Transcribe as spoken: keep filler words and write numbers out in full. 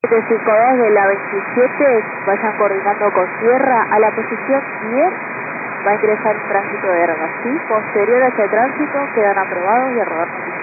siete cinco dos de la veintisiete, vayan coordinando con tierra a la posición diez, va a ingresar un tránsito de ergas, ¿sí? Posterior a ese tránsito quedan aprobados y a rodar.